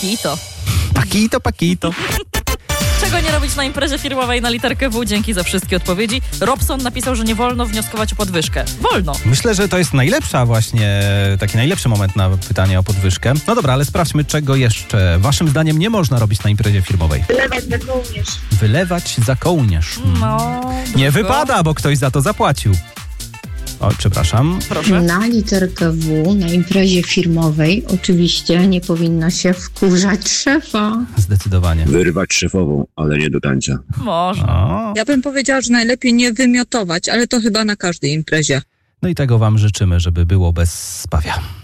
Pakito. Pakito. Czego nie robić na imprezie firmowej na literkę W? Dzięki za wszystkie odpowiedzi. Robson napisał, że nie wolno wnioskować o podwyżkę. Wolno. Myślę, że to jest taki najlepszy moment na pytanie o podwyżkę. No dobra, ale sprawdźmy, czego jeszcze waszym zdaniem nie można robić na imprezie firmowej. Wylewać za kołnierz. No. Nie wypada, bo ktoś za to zapłacił. O, przepraszam. Proszę. Na literkę W na imprezie firmowej oczywiście nie powinno się wkurzać szefa. Zdecydowanie. Wyrwać szefową, ale nie do tańca. Można. O. Ja bym powiedziała, że najlepiej nie wymiotować, ale to chyba na każdej imprezie. No i tego wam życzymy, żeby było bez spawia.